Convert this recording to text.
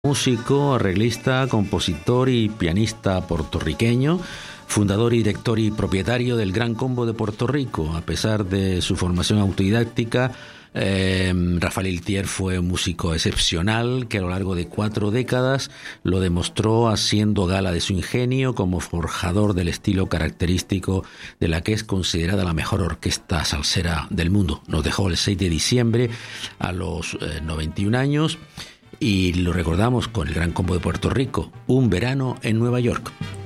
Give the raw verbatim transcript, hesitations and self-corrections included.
Músico, arreglista, compositor y pianista puertorriqueño, fundador y director y propietario del Gran Combo de Puerto Rico. A pesar de su formación autodidáctica, eh, Rafael Iltier fue un músico excepcional que a lo largo de cuatro décadas lo demostró haciendo gala de su ingenio como forjador del estilo característico de la que es considerada la mejor orquesta salsera del mundo. Nos dejó el seis de diciembre a los eh, noventa y un años. Y lo recordamos con el Gran Combo de Puerto Rico, Un verano en Nueva York.